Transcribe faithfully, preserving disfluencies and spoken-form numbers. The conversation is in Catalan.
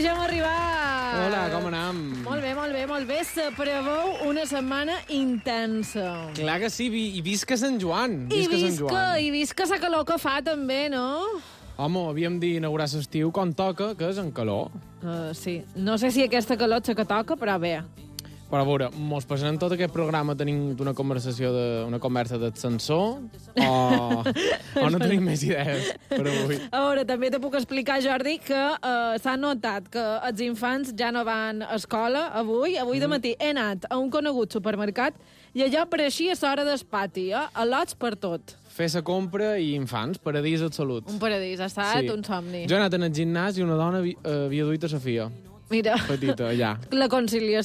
ja hem arribat. Hola, com anem? Molt bé, molt bé, molt bé. Se preveu una setmana intensa. Clar que sí, i visca Sant Joan. I Visca Sant visca, Joan. i visca la calor que fa també, no? Home, havíem d'inaugurar l'estiu com toca, que és en calor. Uh, sí, no sé si aquesta calor és la que toca, però bé. Però a veure, mos passarem tot aquest programa tenint una conversació de, una conversa d'ascensor o, o no tenim més idees per avui? A veure, també te puc explicar, Jordi, que uh, s'ha notat que els infants ja no van a escola avui. Avui de matí he anat a un conegut supermercat i allò pareixia l'hora del pati, eh? Al·lots per tot. Fer la compra i infants, paradís absolut. Un paradís, ha estat Sí. un somni. Jo he anat al gimnàs i una dona havia, havia duit a Sofia. Mira, Petita, allà. la conciliació